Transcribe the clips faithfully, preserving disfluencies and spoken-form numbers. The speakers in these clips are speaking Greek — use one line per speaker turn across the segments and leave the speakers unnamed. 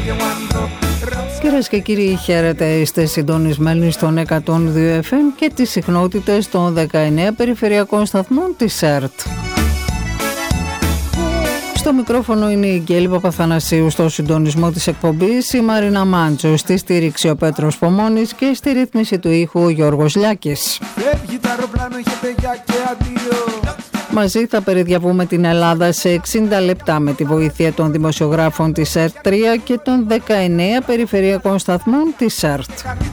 Κυρίες και κύριοι, χαίρετε, είστε συντονισμένοι στον εκατόν δύο εφ εμ και τις συχνότητες των δεκαεννέα περιφερειακών σταθμών της ΕΡΤ. Στο μικρόφωνο είναι η Γκέλη Παπαθανασίου, στο συντονισμό της εκπομπής η Μαρίνα Μάντσο, στη στήριξη ο Πέτρος Πομώνης και στη ρύθμιση του ήχου ο Γιώργος Λιάκης. Μαζί θα περιδιαβούμε την Ελλάδα σε εξήντα λεπτά με τη βοήθεια των δημοσιογράφων της ΕΡΤ τρία και των δεκαεννέα περιφερειακών σταθμών της ΕΡΤ.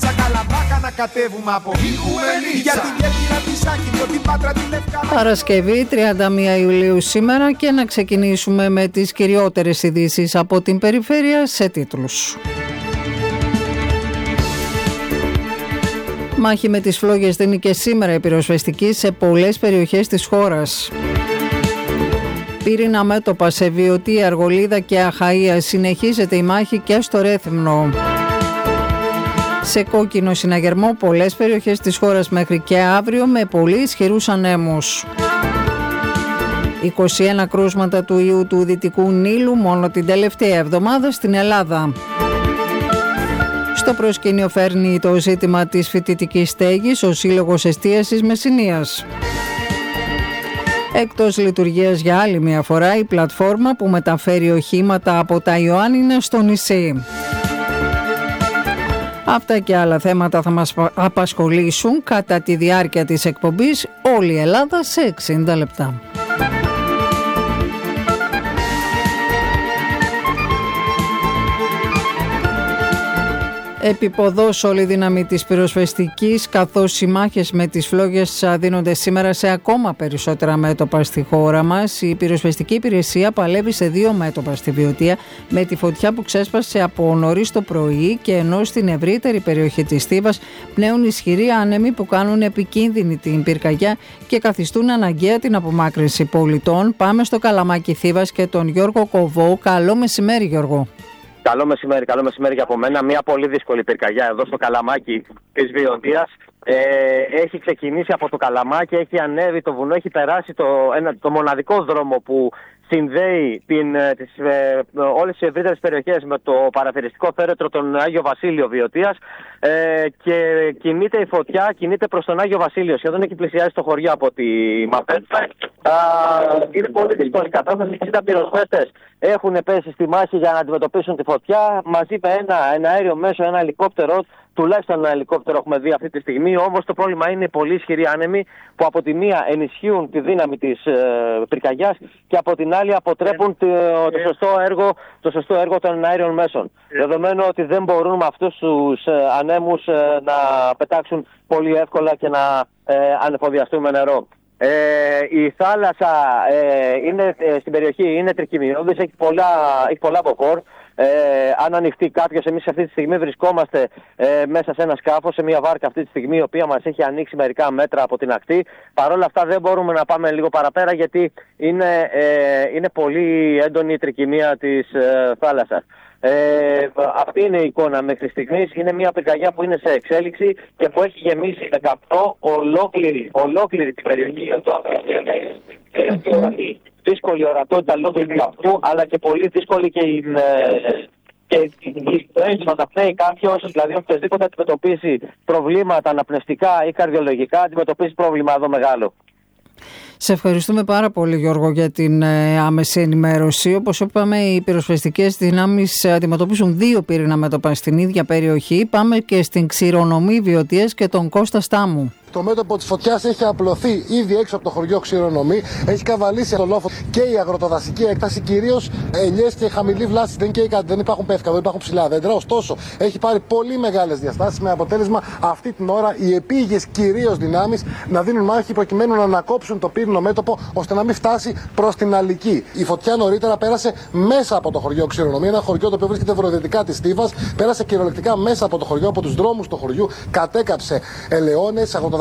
Παρασκευή τριάντα μία Ιουλίου σήμερα και να ξεκινήσουμε με τις κυριότερες ειδήσεις από την περιφέρεια σε τίτλους. Μάχη με τις φλόγες δίνει και σήμερα η πυροσβεστική σε πολλές περιοχές της χώρας. Πύρινα μέτωπα σε Βιωτή, Αργολίδα και Αχαΐα, συνεχίζεται η μάχη και στο Ρέθυμνο. Σε κόκκινο συναγερμό πολλές περιοχές της χώρας μέχρι και αύριο με πολύ ισχυρούς ανέμους. είκοσι ένα κρούσματα του ιού του Δυτικού Νείλου μόνο την τελευταία εβδομάδα στην Ελλάδα. Στο προσκήνιο φέρνει το ζήτημα της φοιτητικής στέγης ο Σύλλογος Εστίασης Μεσσηνίας. Εκτός λειτουργίας για άλλη μια φορά η πλατφόρμα που μεταφέρει οχήματα από τα Ιωάννινα στο νησί. Αυτά και άλλα θέματα θα μας απασχολήσουν κατά τη διάρκεια της εκπομπής όλη η Ελλάδα σε εξήντα λεπτά. Επιποδός όλη η δύναμη της πυροσβεστικής, καθώς οι μάχες με τις φλόγες δίνονται σήμερα σε ακόμα περισσότερα μέτωπα στη χώρα μας. Η πυροσβεστική υπηρεσία παλεύει σε δύο μέτωπα στη Βιωτία με τη φωτιά που ξέσπασε από νωρίς το πρωί, και ενώ στην ευρύτερη περιοχή της Θήβας πνέουν ισχυροί άνεμοι που κάνουν επικίνδυνη την πυρκαγιά και καθιστούν αναγκαία την απομάκρυνση πολιτών. Πάμε στο Καλαμάκι Θήβας και τον Γιώργο Κοβό. Καλό μεσημέρι, Γιώργο.
Καλό μεσημέρι, καλό μεσημέρι και από μένα. Μια πολύ δύσκολη πυρκαγιά εδώ στο Καλαμάκι της Βιωτίας. Ε, έχει ξεκινήσει από το Καλαμάκι, έχει ανέβει το βουνό, έχει περάσει το, ένα, το μοναδικό δρόμο που συνδέει την, τις, ε, όλες τις ευρύτερες περιοχές με το παραθεριστικό φέρετρο τον Άγιο Βασίλειο Βιωτίας, ε, και κινείται η φωτιά, κινείται προς τον Άγιο Βασίλειο. Σχεδόν έχει πλησιάσει το χωριό από τη Μαπέτσα. Είναι πολύ δύσκολη κατάσταση. εξήντα πυροσβέστες έχουν πέσει στη μάχη για να αντιμετωπίσουν τη φωτιά, μαζί με ένα, ένα αέριο μέσο, ένα ελικόπτερο. Τουλάχιστον ένα ελικόπτερο έχουμε δει αυτή τη στιγμή. Όμως το πρόβλημα είναι οι πολύ ισχυροί άνεμοι που από τη μία ενισχύουν τη δύναμη της ε, πυρκαγιάς και από την άλλη αποτρέπουν το, το, σωστό έργο, το σωστό έργο των αέριων μέσων. Δεδομένου ότι δεν μπορούν με αυτούς τους ε, ανέμους ε, να πετάξουν πολύ εύκολα και να ε, ανεφοδιαστούν με νερό. Ε, η θάλασσα ε, είναι, ε, στην περιοχή είναι τρικυμιώδης, έχει πολλά, έχει πολλά μποφόρ. Ε, αν ανοιχτεί κάποιος, εμείς αυτή τη στιγμή βρισκόμαστε ε, μέσα σε ένα σκάφος, σε μια βάρκα αυτή τη στιγμή, η οποία μας έχει ανοίξει μερικά μέτρα από την ακτή. Παρ' όλα αυτά δεν μπορούμε να πάμε λίγο παραπέρα, γιατί είναι, ε, είναι πολύ έντονη η τρικυμία της ε, θάλασσας. Ε, αυτή είναι η εικόνα μέχρι στιγμής. Είναι μια πυρκαγιά που είναι σε εξέλιξη και που έχει γεμίσει με καπνό ολόκληρη, ολόκληρη την περιοχή. Δύσκολη ορατότητα λόγω του καπνού, αλλά και πολύ δύσκολη και η και η αναπνέει κάποιος, δηλαδή οποιοδήποτε αντιμετωπίσει προβλήματα αναπνευστικά ή καρδιολογικά, αντιμετωπίσει πρόβλημα εδώ μεγάλο.
Σε ευχαριστούμε πάρα πολύ, Γιώργο, για την ε, άμεση ενημέρωση. Όπως είπαμε, οι πυροσβεστικές δυνάμεις αντιμετωπίζουν δύο πύρινα μέτωπα στην ίδια περιοχή. Πάμε και στην Ξηρονομή Βιωτίας και τον Κώστα Στάμου.
Το μέτωπο της φωτιάς έχει απλωθεί ήδη έξω από το χωριό Ξηρονομή, έχει καβαλήσει το λόφο και η αγροτοδασική έκταση, κυρίως ελιές και χαμηλή βλάση. Δεν καίει κάτι, δεν υπάρχουν πεύκα, δεν υπάρχουν ψηλά δέντρα. Ωστόσο, έχει πάρει πολύ μεγάλες διαστάσεις, με αποτέλεσμα αυτή την ώρα οι επίγειες κυρίως δυνάμεις να δίνουν μάχη προκειμένου να ανακόψουν το πύρινο μέτωπο, ώστε να μην φτάσει προς την Αλική. Η φωτιά νωρίτερα πέρασε μέσα από το χωριό Ξηρονομή, ένα χωριό το οποίο βρίσκεται βορειοδυτικά της Θήβας. Πέρασε κυριολεκτικά μέσα από το χωριό, από τους δρόμους του χωριού, κατέκαψε ελαιώνες, αγροτοδασική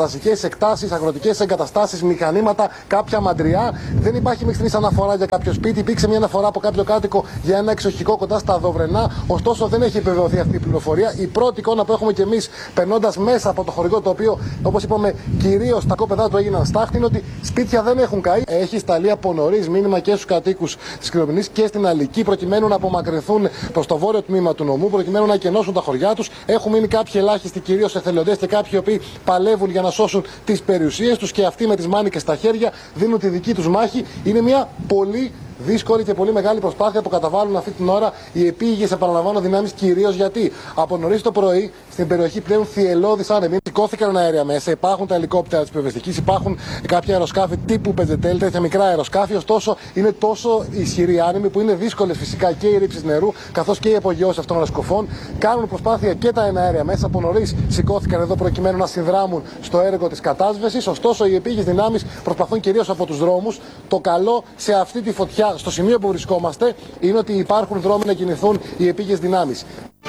αγροτοδασικές εκτάσεις, αγροτικές εγκαταστάσεις, μηχανήματα, κάποια μαντριά. Δεν υπάρχει μέχρι στιγμής αναφορά για κάποιο σπίτι. Υπήρξε μια αναφορά από κάποιο κάτοικο για ένα εξοχικό κοντά στα Δοβρενά. Ωστόσο, δεν έχει επιβεβαιωθεί αυτή η πληροφορία. Η πρώτη εικόνα που έχουμε κι εμείς περνώντας μέσα από το χωριό, το οποίο, όπως είπαμε, κυρίως τα κόπεδά του έγιναν στάχτη, είναι ότι σπίτια δεν έχουν καεί. Έχει σταλεί από νωρίς μήνυμα και στους κατοίκους της Κρυομηνής και στην Αλική, προκειμένου να απομακρυνθούν προς το βόρειο τμήμα του νομού, προκειμένου να εκενώσουν τα χωριά τους. Έχουν μείνει κάποιοι ελάχιστοι, κυρίως εθελοντές και κάποιοι οι οποίοι παλεύουν για να σώσουν τις περιουσίες τους και αυτοί με τις μάνικες στα χέρια δίνουν τη δική τους μάχη. Είναι μια πολύ δύσκολη και πολύ μεγάλη προσπάθεια που καταβάλουν αυτή την ώρα οι επίγειες, επαναλαμβάνω, δυνάμεις, κυρίως γιατί από νωρίς το πρωί στην περιοχή πλέον θυελλώδης άνεμοι. Σηκώθηκαν αέρια μέσα, υπάρχουν τα ελικόπτερα της πυροσβεστικής, υπάρχουν κάποια αεροσκάφη τύπου Πεζετέλ, τέτοια μικρά αεροσκάφη. Ωστόσο, είναι τόσο ισχυροί άνεμοι που είναι δύσκολες φυσικά και οι ρήψεις νερού καθώς και οι απογειώσεις αυτών των σκοφών. Κάνουν προσπάθεια και τα εναέρια μέσα. Από νωρίς σηκώθηκαν εδώ προκειμένου να συνδράμουν στο έργο της κατάσβεσης. Ωστόσο, οι επίγειες δυνάμεις προσπαθούν κυρίως από τους δρόμους. Το καλό σε αυτή τη φωτιά, στο σημείο που βρισκόμαστε, είναι ότι υπάρχουν δρόμοι να κινηθούν οι επίγειες δυνάμεις.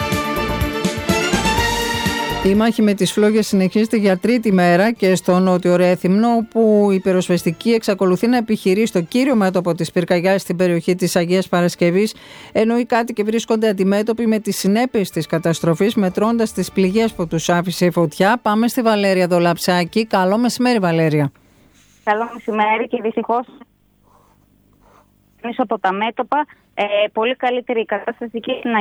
Η μάχη με τις φλόγες συνεχίζεται για τρίτη μέρα και στο Νότιο Ρέθυμνο, όπου η πυροσβεστική εξακολουθεί να επιχειρεί στο κύριο μέτωπο της πυρκαγιάς στην περιοχή της Αγίας Παρασκευής, ενώ οι κάτοικοι βρίσκονται αντιμέτωποι με τις συνέπειες της καταστροφής, μετρώντας τις πληγές που τους άφησε η φωτιά. Πάμε στη Βαλέρια Δολαψάκη. Καλό μεσημέρι, Βαλέρια.
Καλό μεσημέρι και δυστυχώς από τα μέτωπα, ε, πολύ καλύτερη η κατάσταση και στην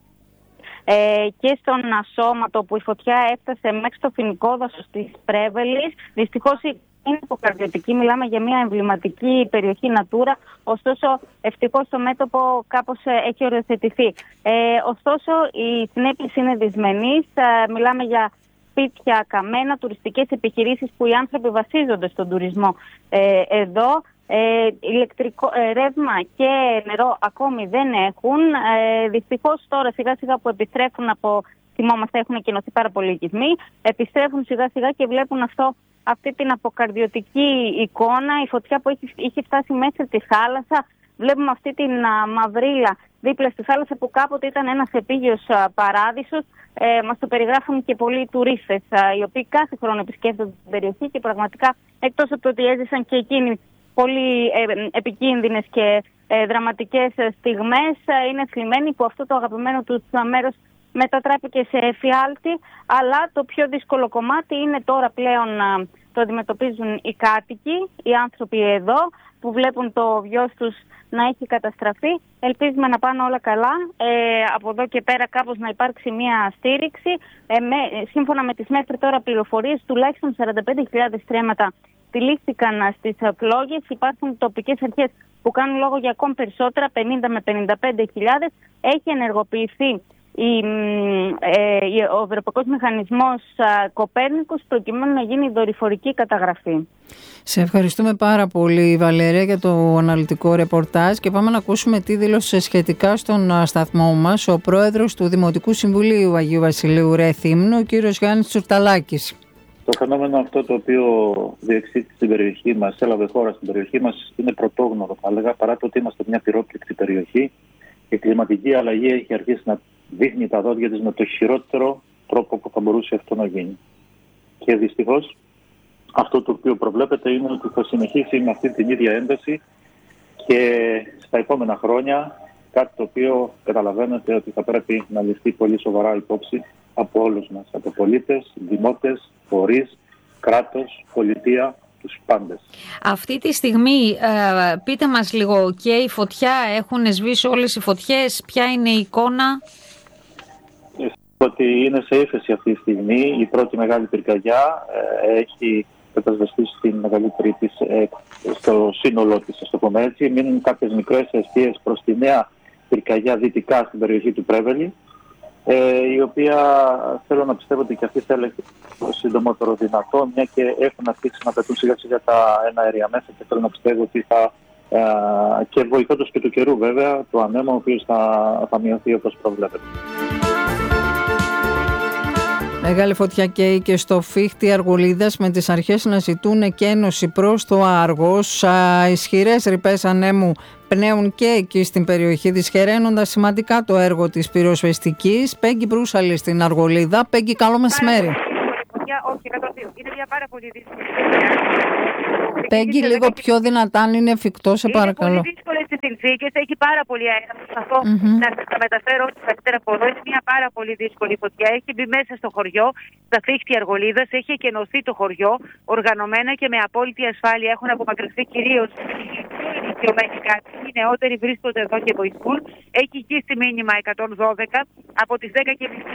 ε, και στον Ασώματο, που η φωτιά έφτασε μέχρι στο φοινικό δάσος της Πρέβελης. Δυστυχώς είναι υποκαρδιωτική, μιλάμε για μια εμβληματική περιοχή Natura, ωστόσο ευτυχώς το μέτωπο κάπως έχει οριοθετηθεί. Ε, ωστόσο οι συνέπειες είναι δυσμενείς, ε, μιλάμε για σπίτια καμένα, τουριστικές επιχειρήσεις που οι άνθρωποι βασίζονται στον τουρισμό ε, εδώ. Ε, ηλεκτρικό, ε, ρεύμα και νερό ακόμη δεν έχουν. Ε, δυστυχώς τώρα σιγά σιγά που επιστρέφουν από, θυμόμαστε, έχουν εκκοινωθεί πάρα πολλοί οικισμοί, επιστρέφουν σιγά σιγά και βλέπουν αυτό, αυτή την αποκαρδιωτική εικόνα, η φωτιά που έχει, έχει φτάσει μέσα στη θάλασσα. Βλέπουμε αυτή την α, μαυρίλα δίπλα στη θάλασσα που κάποτε ήταν ένας επίγειος α, παράδεισος. Ε, μας το περιγράφουν και πολλοί τουρίστες, α, οι οποίοι κάθε χρόνο επισκέπτονται την περιοχή και πραγματικά, εκτός από το ότι έζησαν και εκείνοι πολύ ε, επικίνδυνες και ε, δραματικές στιγμές, ε, είναι θλιμμένοι που αυτό το αγαπημένο τους μέρος μετατράπηκε σε εφιάλτη. Αλλά το πιο δύσκολο κομμάτι είναι τώρα πλέον ε, το αντιμετωπίζουν οι κάτοικοι, οι άνθρωποι εδώ που βλέπουν το βιός τους να έχει καταστραφεί. Ελπίζουμε να πάνε όλα καλά. Ε, από εδώ και πέρα κάπως να υπάρξει μια στήριξη. Ε, με, σύμφωνα με τις μέχρι τώρα πληροφορίες, τουλάχιστον σαράντα πέντε χιλιάδες στρέμματα τυλίχθηκαν στις φλόγες. Υπάρχουν τοπικές αρχές που κάνουν λόγο για ακόμη περισσότερα, πενήντα με πενήντα πέντε χιλιάδες. Έχει ενεργοποιηθεί η, ε, ο Ευρωπαϊκός Μηχανισμός Κοπέρνικους προκειμένου να γίνει δορυφορική καταγραφή.
Σε ευχαριστούμε πάρα πολύ, Βαλέρια, για το αναλυτικό ρεπορτάζ και πάμε να ακούσουμε τι δήλωσε σχετικά στον σταθμό μας ο πρόεδρος του Δημοτικού Συμβουλίου Αγίου Βασιλείου Ρεθύμνου, ο κύριος Γιάννης Τσουρταλάκης.
Το φαινόμενο αυτό το οποίο διεξήχθη στην περιοχή μας, έλαβε χώρα στην περιοχή μας, είναι πρωτόγνωρο, θα έλεγα, παρά το ότι είμαστε μια πυρόπληκτη περιοχή. Η κλιματική αλλαγή έχει αρχίσει να δείχνει τα δόντια της με το χειρότερο τρόπο που θα μπορούσε αυτό να γίνει. Και δυστυχώς αυτό το οποίο προβλέπεται είναι ότι θα συνεχίσει με αυτή την ίδια ένταση και στα επόμενα χρόνια, κάτι το οποίο καταλαβαίνετε ότι θα πρέπει να ληφθεί πολύ σοβαρά υπόψη από όλους μας, από πολίτες, δημότες, φορείς, κράτος, πολιτεία, τους πάντες.
Αυτή τη στιγμή, ε, πείτε μας λίγο, και η φωτιά, έχουν σβήσει όλες οι φωτιές, ποια είναι η εικόνα?
Ότι είναι σε ύφεση αυτή τη στιγμή. Η πρώτη μεγάλη πυρκαγιά ε, έχει κατασβεστεί στην μεγαλύτερη της, ε, στο σύνολό της, ας το πούμε έτσι. Μείνουν κάποιες μικρές αιστείες προς τη νέα πυρκαγιά δυτικά στην περιοχή του Πρέβελη, ε, η οποία θέλω να πιστεύω ότι και αυτή θέλει το συντομότερο δυνατό, μια και έχουν αρχίσει να πετούν σιγά σιγά τα εναέρια μέσα, και θέλω να πιστεύω ότι θα, ε, και βοηθώντας και του καιρού βέβαια, του ανέμου, ο οποίος θα, θα μειωθεί όπως προβλέπεται.
Μεγάλη φωτιά καίει και στο Φίχτη Αργολίδας, με τις αρχές να ζητούν εκένωση προς το Άργος. Ισχυρές ρηπές ανέμου πνέουν και εκεί στην περιοχή, δυσχεραίνοντας σημαντικά το έργο της πυροσβεστικής. Πέγγι Μπρούσαλη στην Αργολίδα. Πέγγι, καλό μεσημέρι.
Όχι
εκατόν δύο. Είναι μια πάρα πολύ δύσκολη.
Πέγγι, λίγο πιο δυνατά, αν είναι εφικτό, σε παρακαλώ.
Είναι πολύ δύσκολες τις συνθήκες, έχει πάρα πολύ αέρα. Προσπαθώ mm-hmm. να σας τα μεταφέρω ό,τι καλύτερα από εδώ. Είναι μια πάρα πολύ δύσκολη φωτιά. Έχει μπει μέσα στο χωριό, στα φύχτια Αργολίδας, έχει εκενωθεί το χωριό, οργανωμένα και με απόλυτη ασφάλεια. Έχουν απομακρυνθεί κυρίως οι ηλικιωμένοι κάτοικοι. Οι νεότεροι βρίσκονται εδώ και βοηθούν. Έχει γύσει μήνυμα εκατόν δώδεκα από τις δέκα και μισή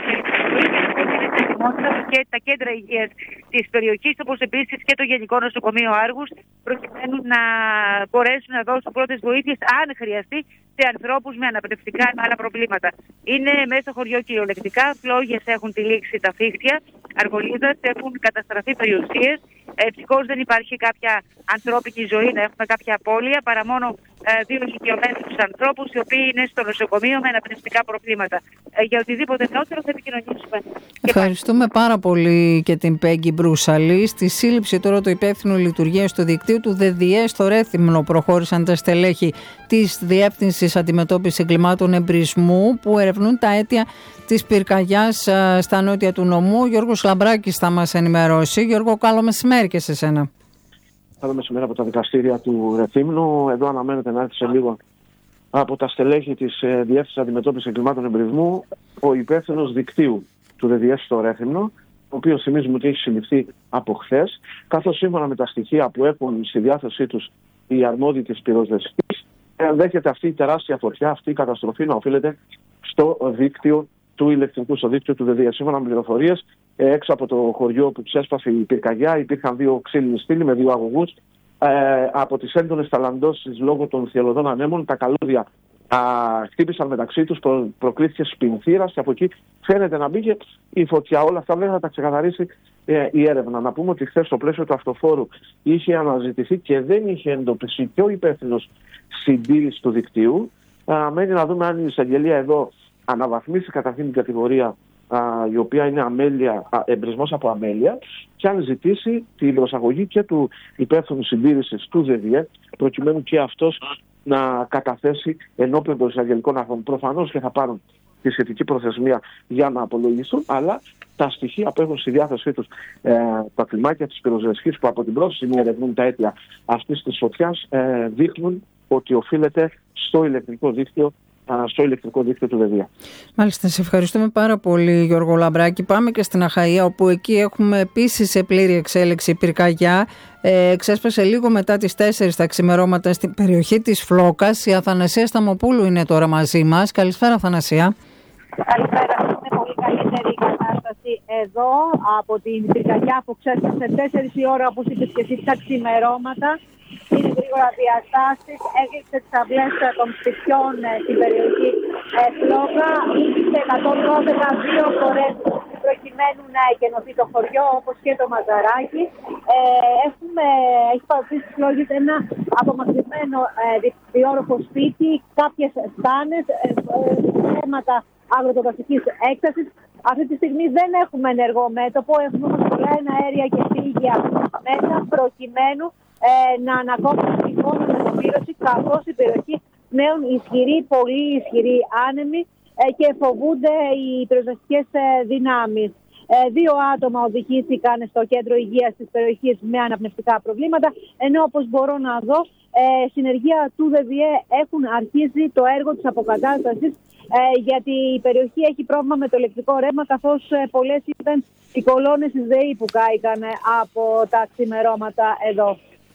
και τα κέντρα υγείας της περιοχής, όπως επίσης και το Γενικό Νοσοκομείο Άργους, προκειμένου να μπορέσουν να δώσουν πρώτες βοήθειες, αν χρειαστεί, σε ανθρώπους με αναπνευστικά ή με άλλα προβλήματα. Είναι μέσα στο χωριό κυριολεκτικά, φλόγες έχουν τυλίξει τα φύχτια Αργολίδας, έχουν καταστραφεί περιουσίες. Ευτυχώς δεν υπάρχει κάποια ανθρώπινη ζωή, να έχουμε κάποια απώλεια, παρά μόνο ε, δύο ηλικιωμένους ανθρώπους, οι οποίοι είναι στο νοσοκομείο με αναπνευστικά προβλήματα. Ε, για οτιδήποτε νεότερο θα επικοινωνήσουμε.
Ευχαριστούμε πάρα πολύ και την Πέγγι Μπρούσαλη. Στη σύλληψη τώρα του υπεύθυνου λειτουργίας του δικτύου του ΔΕΔΙΕ στο Ρέθυμνο προχώρησαν τα στελέχη της Διεύθυνσης Αντιμετώπισης Εγκλημάτων Εμπρισμού, που ερευνούν τα αίτια της πυρκαγιάς στα νότια του νομού. Ο Γιώργος Λαμπράκης θα μας ενημερώσει. Γιώργο, καλό μεσημέρι και σε σένα.
Καλό μεσημέρι από τα δικαστήρια του Ρεθύμνου. Εδώ αναμένεται να έρθει σε λίγο από τα στελέχη της Διεύθυνσης Αντιμετώπισης Εγκλημάτων Εμπρισμού ο υπεύθυνος δικτύου του ΔΕΔΙΕ στο Ρέθυμνο, ο οποίος θυμίζουμε ότι έχει συλληφθεί από χθες, καθώς σύμφωνα με τα στοιχεία που έχουν στη διάθεσή τους οι αρμόδιοι της πυροσβεστικής, ενδέχεται αυτή η τεράστια φωτιά, αυτή η καταστροφή να οφείλεται στο δίκτυο του ηλεκτρικού, στο δίκτυο του ΔΕΔΙΕ. Σύμφωνα με πληροφορίες, έξω από το χωριό που ξέσπασε η πυρκαγιά, υπήρχαν δύο ξύλινοι στήλοι με δύο αγωγούς. Ε, από τις έντονες ταλαντώσεις λόγω των θυελλωδών ανέμων, τα καλώδια α, χτύπησαν μεταξύ τους, προ, προκλήθηκε σπινθήρας και από εκεί φαίνεται να μπήκε η φωτιά. Όλα αυτά βέβαια θα τα ξεκαθαρίσει ε, η έρευνα. Να πούμε ότι χθες στο πλαίσιο του αυτοφόρου είχε αναζητηθεί και δεν είχε εντοπιστεί και ο υπεύθυνος συντήρησης του δικτύου. Α, μένει να δούμε αν η εισαγγελία εδώ αναβαθμίσει καταρχήν την κατηγορία α, η οποία είναι αμέλεια, α, εμπρισμός από αμέλεια, και αν ζητήσει την προσαγωγή και του υπεύθυνου συντήρησης του ΔΕΔΙΕ, προκειμένου και αυτός να καταθέσει ενώπιον των εισαγγελικών αρχών. Προφανώς και θα πάρουν τη σχετική προθεσμία για να απολογηθούν, αλλά τα στοιχεία που έχουν στη διάθεσή τους, ε, τα κλιμάκια της πυροσβεστικής που από την πρώτη στιγμή ερευνούν τα αίτια αυτής της φωτιάς, ε, δείχνουν ότι οφείλεται στο ηλεκτρικό δίκτυο στο ηλεκτρικό δίκτυο του ΔΕΔΙΕ.
Μάλιστα, σε ευχαριστούμε πάρα πολύ, Γιώργο Λαμπράκη. Πάμε και στην Αχαΐα, όπου εκεί έχουμε επίσης σε πλήρη εξέλιξη πυρκαγιά. Ε, ξέσπασε λίγο μετά τις τέσσερις τα ξημερώματα στην περιοχή της Φλόκας. Η Αθανασία Σταμοπούλου είναι τώρα μαζί μας. Καλησπέρα, Αθανασία.
Καλησπέρα. Είναι πολύ καλύτερη η κατάσταση εδώ από την πυρκαγιά που ξέσπασε τέσσερις η ώρα, όπως είπες και εσύ, τα ξημερώματα. Είναι γρήγορα διαστάσεις, έκλεισε τις αυλές των σπιτιών στην περιοχή ε, Φλόκα. Ήρθε εκατόν δώδεκα δύο φορές προκειμένου να εκενωθεί το χωριό, όπως και το Μαζαράκι. Ε, έχουμε, έχει παρουσιάσει στις φλόγες ένα απομακρυσμένο ε, διόροφο σπίτι, κάποιες στάνες, ε, ε, θέματα αγροτοδασικής έκτασης. Αυτή τη στιγμή δεν έχουμε ενεργό μέτωπο, έχουμε όμως πολλά αέρια και φύγια μέσα προκειμένου Ε, να ανακόψουν την εικόνα με απομείωση, καθώς η περιοχή νέων ισχυρή, πολύ ισχυρή άνεμη ε, και φοβούνται οι πυροσβεστικές ε, δυνάμεις. Ε, δύο άτομα οδηγήθηκαν στο κέντρο υγείας της περιοχής με αναπνευστικά προβλήματα, ενώ όπως μπορώ να δω, ε, συνεργεία του ΔΕΔΙΕ έχουν αρχίσει το έργο της αποκατάστασης, ε, γιατί η περιοχή έχει πρόβλημα με το ηλεκτρικό ρεύμα, καθώς ε, πολλές ήταν οι κολόνες της ΔΕΗ που κάηκαν ε, από τα ξημερώματα εδώ.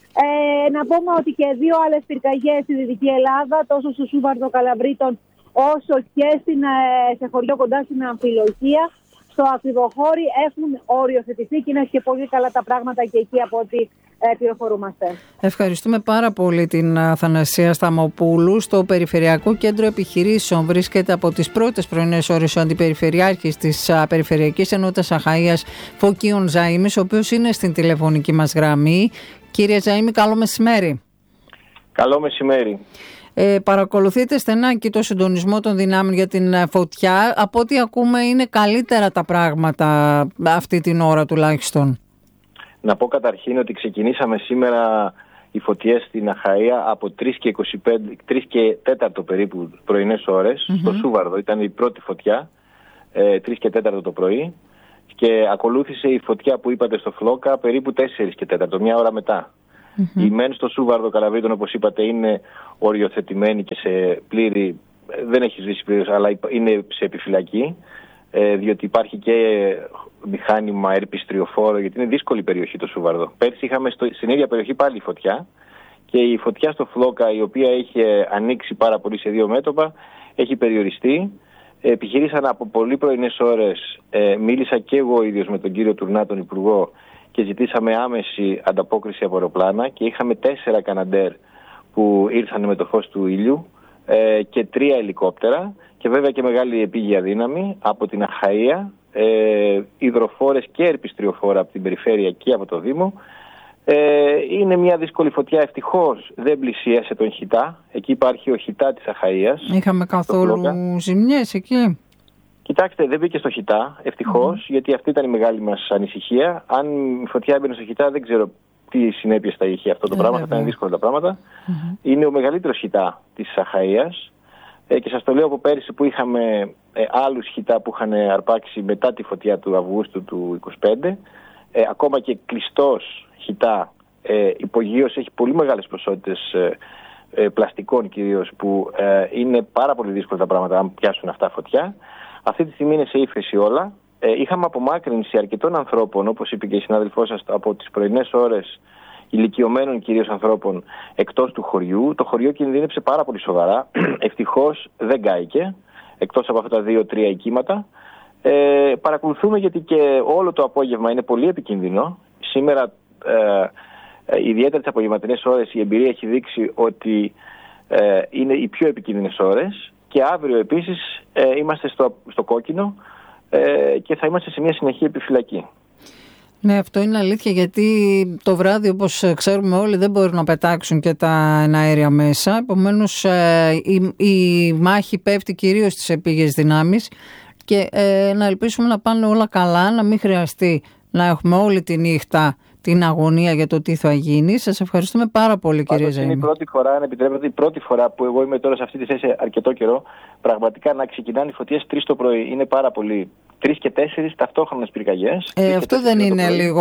Ε, να πούμε ότι και δύο άλλες πυρκαγιές στη Δυτική Ελλάδα, τόσο στο Σούβαρδο Καλαβρίτων όσο και στην, ε, σε χωριό κοντά στην Αμφιλοχία, στο Ακριβοχώρι, έχουν οριοθετηθεί και είναι και πολύ καλά τα πράγματα και εκεί από ό,τι ε, πληροφορούμαστε. Ευχαριστούμε πάρα πολύ την Αθανασία Σταμοπούλου. Στο Περιφερειακό Κέντρο Επιχειρήσεων βρίσκεται από τις πρώτες πρωινές ώρες ο Αντιπεριφερειάρχης της α, Περιφερειακής Ενότητας Αχαΐας, Φωκίων Ζαΐμης, ο οποίος είναι στην τηλεφωνική μας γραμμή. Κύριε Ζαΐμη, καλό μεσημέρι.
Καλό μεσημέρι.
Ε, παρακολουθείτε στενά και το συντονισμό των δυνάμεων για την φωτιά. Από ό,τι ακούμε είναι καλύτερα τα πράγματα αυτή την ώρα τουλάχιστον. Να πω καταρχήν ότι ξεκινήσαμε σήμερα οι φωτιές στην Αχαΐα από τρεις και είκοσι πέντε, τρεις και τέσσερα περίπου πρωινές ώρες, mm-hmm. στο Σούβαρδο. Ήταν η πρώτη φωτιά, ε, τρεις και τέσσερα το πρωί.
Και ακολούθησε η φωτιά που είπατε στο Φλόκα περίπου τέσσερις και τέταρτο, μια ώρα μετά. Mm-hmm. Η μεν στο Σούβαρδο Καλαβρίτων, όπως είπατε, είναι οριοθετημένη και σε πλήρη, δεν έχει σβήσει πλήρως, αλλά είναι σε επιφυλακή, ε, διότι υπάρχει και μηχάνημα ερπιστριοφόρο, γιατί είναι δύσκολη περιοχή το Σούβαρδο. Πέρσι είχαμε στο, στην ίδια περιοχή πάλι φωτιά, και η φωτιά στο Φλόκα, η οποία είχε ανοίξει πάρα πολύ σε δύο μέτωπα, έχει περιοριστεί. Επιχειρήσαν από πολύ πρωινές ώρες, ε, μίλησα και εγώ ίδιος με τον κύριο Τουρνά, τον Υπουργό, και ζητήσαμε άμεση ανταπόκριση από αεροπλάνα, και είχαμε τέσσερα Καναντέρ που ήρθαν με το φως του ήλιου ε, και τρία ελικόπτερα, και βέβαια και μεγάλη επίγεια δύναμη από την Αχαΐα, ε, υδροφόρες και ερπιστριοφόρα από την περιφέρεια και από το Δήμο. Ε, είναι μια δύσκολη φωτιά, ευτυχώς δεν πλησίασε τον Χιτά. Εκεί υπάρχει ο Χιτά της Αχαΐας.
Είχαμε καθόλου ζημιές εκεί?
Κοιτάξτε, δεν μπήκε στο Χιτά, ευτυχώς, mm. γιατί αυτή ήταν η μεγάλη μας ανησυχία. Αν η φωτιά έμπαινε στο Χιτά, δεν ξέρω τι συνέπειες θα είχε αυτό το ε, πράγμα, θα ήταν δύσκολα τα πράγματα. Mm-hmm. Είναι ο μεγαλύτερος Χιτά της Αχαΐας, ε, και σας το λέω από πέρυσι που είχαμε ε, άλλους Χιτά που είχαν αρπάξει μετά τη φωτιά του Αυγούστου του είκοσι πέντε. Ε, ακόμα και κλειστός Χιτά ε, υπογείως έχει πολύ μεγάλες ποσότητες ε, ε, πλαστικών κυρίως, που ε, είναι πάρα πολύ δύσκολα τα πράγματα αν πιάσουν αυτά φωτιά. Αυτή τη στιγμή είναι σε ύφεση όλα. Ε, είχαμε απομάκρυνση αρκετών ανθρώπων, όπως είπε και η συνάδελφός σας, από τις πρωινές ώρες, ηλικιωμένων κυρίως ανθρώπων εκτός του χωριού. Το χωριό κινδύνεψε πάρα πολύ σοβαρά. Ευτυχώς δεν κάηκε, εκτός από αυτά τα δύο-τρία οικήματα. Ε, παρακολουθούμε, γιατί και όλο το απόγευμα είναι πολύ επικίνδυνο. Σήμερα, ε, ε, ιδιαίτερα τις απογευματινές ώρες, η εμπειρία έχει δείξει ότι ε, είναι οι πιο επικίνδυνες ώρες, και αύριο επίσης ε, είμαστε στο, στο κόκκινο ε, και θα είμαστε σε μια συνεχή επιφυλακή.
Ναι, αυτό είναι αλήθεια, γιατί το βράδυ, όπως ξέρουμε όλοι, δεν μπορούν να πετάξουν και τα εναέρια μέσα. Επομένως ε, η, η μάχη πέφτει κυρίως στις επίγειες δυνάμεις, και ε, να ελπίσουμε να πάνε όλα καλά, να μην χρειαστεί να έχουμε όλη τη νύχτα την αγωνία για το τι θα γίνει. Σας ευχαριστούμε πάρα πολύ, κύριε Ζαΐμη.
Είναι η πρώτη φορά, αν επιτρέπετε, η πρώτη φορά που εγώ είμαι τώρα σε αυτή τη θέση αρκετό καιρό, πραγματικά να ξεκινάνε οι φωτιές τρεις το πρωί. Είναι πάρα πολύ. Τρεις και τέσσερις ταυτόχρονες πυρκαγιές.
Ε, αυτό δεν είναι λίγο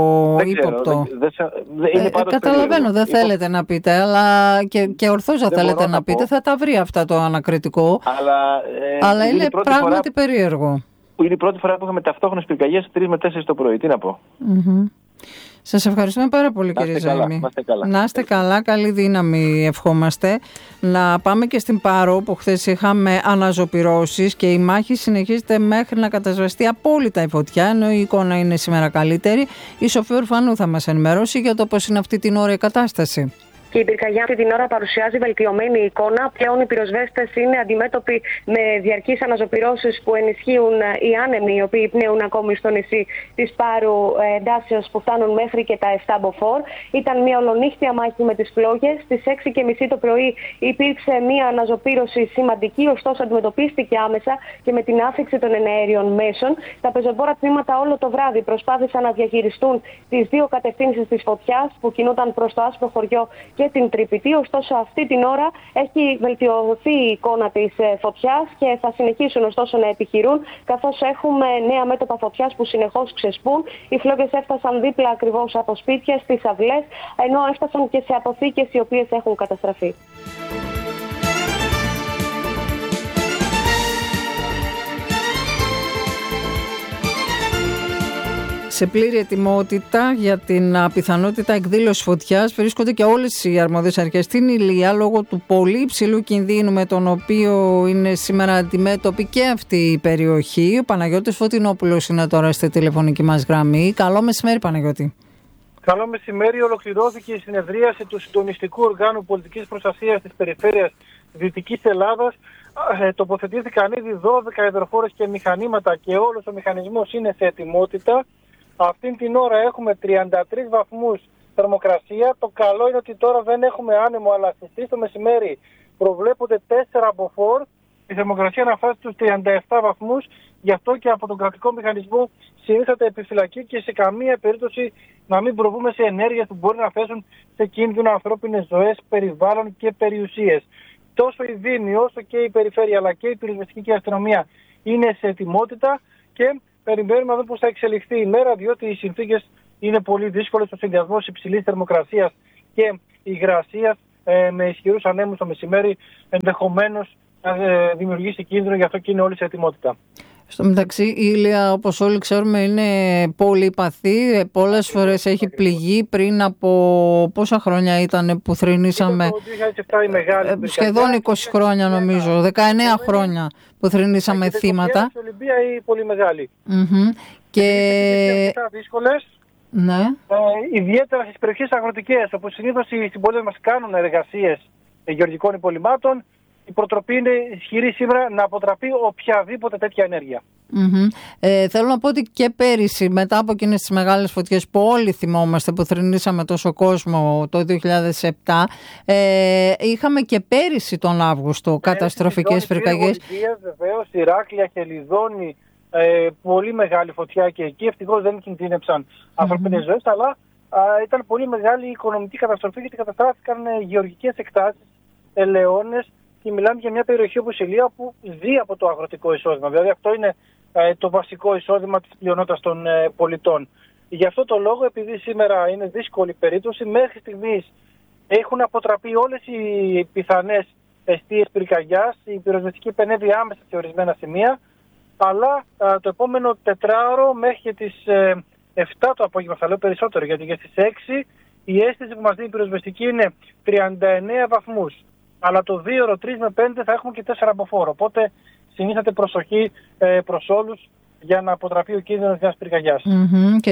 ύποπτο?
Δεν, δεν, είναι
ε, καταλαβαίνω, δεν θέλετε να πείτε, αλλά και, και ορθώς δεν θέλετε να, να πείτε, θα τα βρει αυτά το ανακριτικό.
Αλλά, ε,
αλλά είναι, είναι πράγματι φορά, περίεργο.
Είναι η πρώτη φορά που είχαμε ταυτόχρονες πυρκαγιές τρεις με τέσσερις το πρωί. Τι να πω.
Mm-hmm. Σας ευχαριστούμε πάρα πολύ, κύριε Ζαΐμη.
Να είστε καλά.
Να είστε καλά, καλή δύναμη ευχόμαστε. Να πάμε και στην Πάρο, που χθες είχαμε αναζωπυρώσεις και η μάχη συνεχίζεται μέχρι να κατασβεστεί απόλυτα η φωτιά, ενώ η εικόνα είναι σήμερα καλύτερη. Η Σοφία Ορφανού θα μας ενημερώσει για το πώς είναι αυτή την ώρα η κατάσταση.
Και η πυρκαγιά αυτή την ώρα παρουσιάζει βελτιωμένη εικόνα. Πλέον οι πυροσβέστες είναι αντιμέτωποι με διαρκείς αναζωπυρώσεις που ενισχύουν οι άνεμοι, οι οποίοι πνέουν ακόμη στο νησί της Πάρου, εντάσεως που φτάνουν μέχρι και τα επτά μποφόρ. Ήταν μια ολονύχτια μάχη με τις φλόγες. Στις έξι και μισή το πρωί υπήρξε μια αναζωπύρωση σημαντική, ωστόσο αντιμετωπίστηκε άμεσα και με την άφηξη των εναέριων μέσων. Τα πεζοπόρα τμήματα όλο το βράδυ προσπάθησαν να διαχειριστούν τις δύο κατευθύνσεις της φωτιάς που κινούνταν προς το άσπρο χωριό και την Τρυπητή. Ωστόσο, αυτή την ώρα έχει βελτιωθεί η εικόνα της φωτιάς και θα συνεχίσουν ωστόσο να επιχειρούν, καθώς έχουμε νέα μέτωπα φωτιάς που συνεχώς ξεσπούν. Οι φλόγες έφτασαν δίπλα ακριβώς από σπίτια, στις αυλές, ενώ έφτασαν και σε αποθήκες οι οποίες έχουν καταστραφεί.
Σε πλήρη ετοιμότητα για την πιθανότητα εκδήλωσης φωτιάς βρίσκονται και όλες οι αρμόδιες αρχές στην Ηλία, λόγω του πολύ υψηλού κινδύνου με τον οποίο είναι σήμερα αντιμέτωπη και αυτή η περιοχή. Ο Παναγιώτης Φωτεινόπουλος είναι τώρα στη τηλεφωνική μας γραμμή. Καλό μεσημέρι, Παναγιώτη.
Καλό μεσημέρι. Ολοκληρώθηκε η συνεδρίαση του Συντονιστικού Οργάνου Πολιτικής Προστασίας της Περιφέρειας Δυτικής Ελλάδας. Ε, τοποθετήθηκαν ήδη δώδεκα υδροφόρες και μηχανήματα και όλος ο μηχανισμός είναι σε ετοιμότητα. Αυτήν την ώρα έχουμε τριάντα τρεις βαθμούς θερμοκρασία. Το καλό είναι ότι τώρα δεν έχουμε άνεμο, αλλά στις τρεις το μεσημέρι προβλέπονται τέσσερα μποφόρ. Η θερμοκρασία να φτάσει στους τριάντα επτά βαθμούς. Γι' αυτό και από τον κρατικό μηχανισμό συνήθαται επιφυλακή και σε καμία περίπτωση να μην προβούμε σε ενέργειες που μπορεί να θέσουν σε κίνδυνο ανθρώπινες ζωές, περιβάλλον και περιουσίες. Τόσο η Δήμη όσο και η Περιφέρεια αλλά και η πυροσβεστική και η αστυνομία είναι σε ετοιμότητα και περιμένουμε να δούμε πώς θα εξελιχθεί η μέρα, διότι οι συνθήκες είναι πολύ δύσκολες. Ο συνδυασμός υψηλής θερμοκρασίας και υγρασίας ε, με ισχυρούς ανέμους το μεσημέρι ενδεχομένως να ε, δημιουργήσει κίνδυνο, γι' αυτό και είναι όλοι σε ετοιμότητα.
Στο μεταξύ, η Ήλια, όπως όλοι ξέρουμε, είναι πολυπαθή. Πολλές φορές έχει πληγεί. Πριν από πόσα χρόνια ήταν που θρηνήσαμε?
Το δύο χιλιάδες επτά η μεγάλη
σχεδόν είκοσι χρόνια νομίζω, δεκαεννέα χρόνια που θρηνήσαμε θύματα.
Η Ολυμπία η πολύ μεγάλη.
Mm-hmm. Και...
Είναι δύσκολες.
Ναι.
Ε, ιδιαίτερα στις περιοχές αγροτικές, όπου συνήθως οι συμπολίτες μας κάνουν εργασίες γεωργικών υπολειμμάτων. Η προτροπή είναι ισχυρή σήμερα να αποτραπεί οποιαδήποτε τέτοια ενέργεια.
Mm-hmm. Ε, θέλω να πω ότι και πέρυσι, μετά από εκείνες τις μεγάλες φωτιές που όλοι θυμόμαστε, που θρηνήσαμε τόσο κόσμο το δύο χιλιάδες επτά, ε, είχαμε και πέρυσι τον Αύγουστο ε, καταστροφικές πυρκαγιές.
Βεβαίως, Ηράκλεια, Χελιδόνη, ε, πολύ μεγάλη φωτιά και εκεί. Ευτυχώς δεν κινδύνεψαν mm-hmm. ανθρωπίνες ζωές, αλλά α, ήταν πολύ μεγάλη η οικονομική καταστροφή, γιατί καταστράφηκαν ε, γεωργικές εκτάσεις, ελαιώνες. Και μιλάμε για μια περιοχή όπως η Ηλία που ζει από το αγροτικό εισόδημα. Δηλαδή αυτό είναι ε, το βασικό εισόδημα της πλειονότητας των ε, πολιτών. Γι' αυτό το λόγο, επειδή σήμερα είναι δύσκολη περίπτωση, μέχρι στιγμής έχουν αποτραπεί όλες οι πιθανές εστίες πυρκαγιάς. Η πυροσβεστική επενέβη άμεσα σε ορισμένα σημεία, αλλά ε, το επόμενο τετράωρο μέχρι και τις ε, εφτά το απόγευμα, θα λέω περισσότερο, γιατί για τις έξι η αίσθηση που μας δίνει η πυροσβεστική είναι τριάντα εννέα βαθμούς. Αλλά το δύο ώρο, τρεις με πέντε θα έχουμε και τέσσερα από φόρο. Οπότε συνήθατε προσοχή ε, προς όλους για να αποτραπεί ο κίνδυνος μιας πυρκαγιάς.
Mm-hmm. Και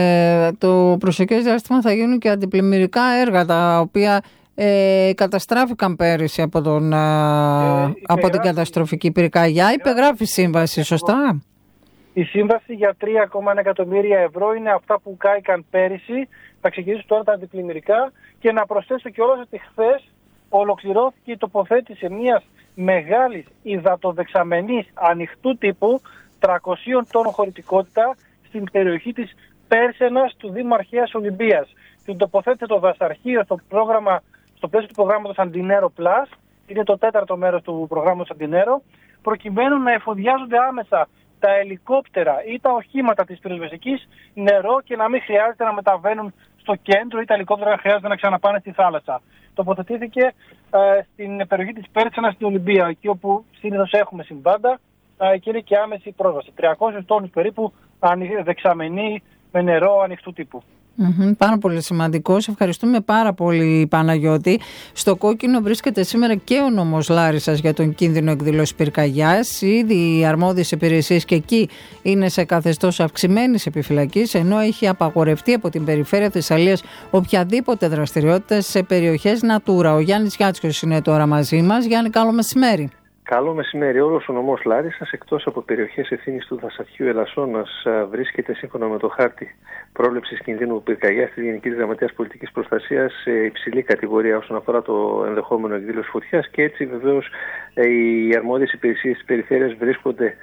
ε, το προσεχές διάστημα θα γίνουν και αντιπλημμυρικά έργα, τα οποία ε, καταστράφηκαν πέρυσι από, τον, ε, ε, από την καταστροφική πυρκαγιά. Υπεγράφει σύμβαση, σωστά?
Η σύμβαση για τρία κόμμα ένα εκατομμύρια ευρώ είναι αυτά που κάηκαν πέρυσι. Θα ξεκινήσουν τώρα τα αντιπλημμυρικά. Και να προσθέσω κιόλας ότι χθες ολοκληρώθηκε η τοποθέτηση μιας μεγάλης υδατοδεξαμενής ανοιχτού τύπου τριακόσια τόνων χωρητικότητα στην περιοχή της Πέρσενας του Δήμου Αρχαίας Ολυμπίας. Την τοποθέτησε το δασαρχείο στο, πρόγραμμα, στο πλαίσιο του προγράμματος Αντινέρο Plus, είναι το τέταρτο μέρος του προγράμματος Αντινέρο, προκειμένου να εφοδιάζονται άμεσα τα ελικόπτερα ή τα οχήματα της πυροσβεστικής νερό και να μην χρειάζεται να μεταβαίνουν στο κέντρο ή τα ελικόπτερα χρειάζεται να ξαναπάνε στη θάλασσα. Τοποθετήθηκε ε, στην περιοχή της Πέρτσενας στην Ολυμπία, εκεί όπου συνήθως έχουμε συμβάντα ε, και είναι και άμεση πρόσβαση. τριακόσιους τόνους περίπου δεξαμενή με νερό ανοιχτού τύπου.
Mm-hmm, πάρα πολύ σημαντικό. Σε ευχαριστούμε πάρα πολύ, Παναγιώτη. Στο κόκκινο βρίσκεται σήμερα και ο νόμος Λάρισσας για τον κίνδυνο εκδήλωση πυρκαγιάς. Ήδη οι αρμόδιες υπηρεσίες και εκεί είναι σε καθεστώς αυξημένης επιφυλακής, ενώ έχει απαγορευτεί από την περιφέρεια Θεσσαλίας οποιαδήποτε δραστηριότητα σε περιοχές Natura. Ο Γιάννης Γιάτσιος είναι τώρα μαζί μας. Γιάννη, καλό μεσημέρι.
Καλό μεσημέρι. Όλος ο νομός Λάρισσας, εκτός από περιοχές ευθύνης του Δασαρχείου Ελασσόνας, βρίσκεται σύμφωνα με το χάρτη πρόληψης κινδύνου πυρκαγιάς της Γενικής Γραμματείας Πολιτικής Προστασίας σε υψηλή κατηγορία όσον αφορά το ενδεχόμενο εκδήλωση φωτιάς, και έτσι βεβαίως οι αρμόδιες υπηρεσίες της περιφέρειας βρίσκονται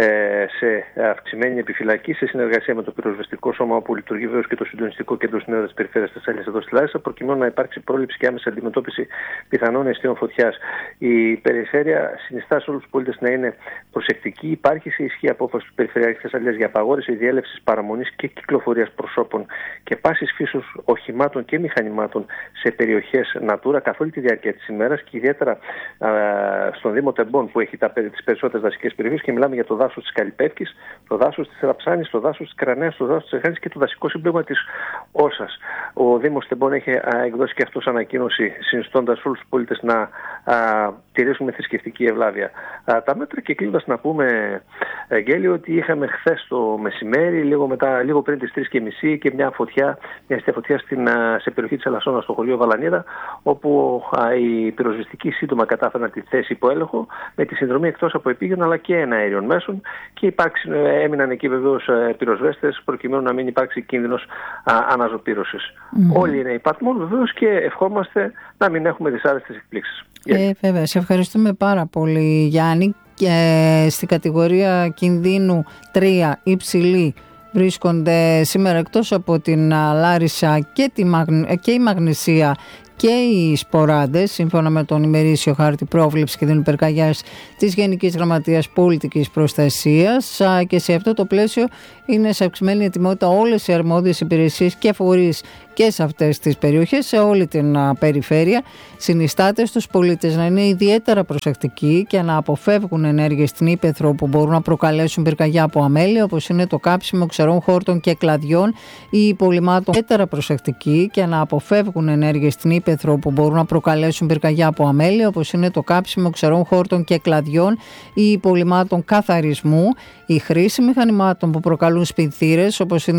σε αυξημένη επιφυλακή σε συνεργασία με το πυροσβεστικό σώμα, όπου λειτουργεί βέβαια και το συντονιστικό κέντρο συνέδρα της περιφέρειας Θεσσαλίας εδώ στη Λάρισα, προκειμένου να υπάρξει πρόληψη και άμεση αντιμετώπιση πιθανών αιστείων φωτιάς. Η περιφέρεια συνιστά σε όλους τους πολίτες να είναι προσεκτικοί. Υπάρχει σε ισχύ απόφαση του Περιφερειάρχη Θεσσαλίας για απαγόρευση διέλευσης, παραμονής και κυκλοφορίας προσώπων και πάσης φύσεως οχημάτων και μηχανημάτων σε περιοχές Natura καθ' όλη τη διάρκεια της ημέρας, και ιδιαίτερα α, στον Δήμο Τεμπών, που έχει τις περισσότερες δασικές περιοχές, και μιλάμε για το δάσος της Καλυπεύκης, το δάσος της Ραψάνης, το δάσος της Κρανέας, το δάσος της Εχάνης και το δασικό συμπλήρωμα της Όσας. Ο Δήμος Τεμπών έχει α, εκδώσει και αυτός ανακοίνωση, συνιστώντας όλους τους πολίτες να α, τηρήσουμε θρησκευτική ευλάβεια. Α, τα μέτρα, και κλείνοντας να πούμε, Αγγέλιο, ότι είχαμε χθες το μεσημέρι, λίγο, μετά, λίγο πριν τις τρεις και μισή, και μια φωτιά, μια αστεία φωτιά στην, α, σε περιοχή της Ελασσόνας, στο χωριό Βαλανίδα, όπου α, η πυροσβεστική σύντομα κατάφερε να τη θέσει υπό έλεγχο, με τη συνδρομή εκτός από επίγειων αλλά και εναέριων μέσων, και υπάρξει, έμειναν εκεί βεβαίως πυροσβέστες, προκειμένου να μην υπάρξει κίνδυνος α, αναζωπήρωσης. Mm-hmm. Όλοι είναι υπάτμον βεβαίως, και ευχόμαστε να μην έχουμε δυσάρεστες εκπλήξεις.
Ε, βέβαια, σε ευχαριστούμε πάρα πολύ, Γιάννη. Και στην κατηγορία κινδύνου τρία υψηλή βρίσκονται σήμερα, εκτός από την Λάρισα, και, τη, και η Μαγνησία και οι σποράντες, σύμφωνα με τον ημερήσιο χάρτη πρόβλεψης κινδύνου πυρκαγιάς της Γενικής Γραμματείας Πολιτικής Προστασίας, και σε αυτό το πλαίσιο είναι σε αυξημένη ετοιμότητα όλες οι αρμόδιες υπηρεσίες και φορείς και σε αυτές τις περιοχές, σε όλη την περιφέρεια. Συνιστάται στους πολίτες να είναι ιδιαίτερα προσεκτικοί και να αποφεύγουν ενέργειες στην ύπαιθρο που μπορούν να προκαλέσουν πυρκαγιά από αμέλεια, όπως είναι το κάψιμο ξερών χόρτων και κλαδιών ή υπολειμμάτων. Ιδιαίτερα προσεκτικοί και να αποφεύγουν ενέργειες στην ύπαιθρο που μπορούν να προκαλέσουν πυρκαγιά από αμέλεια, όπως είναι το κάψιμο ξερών χόρτων και κλαδιών ή υπολειμμάτων καθαρισμού, η χρήση μηχανημάτων που προκαλούν σπινθήρες, όπως είναι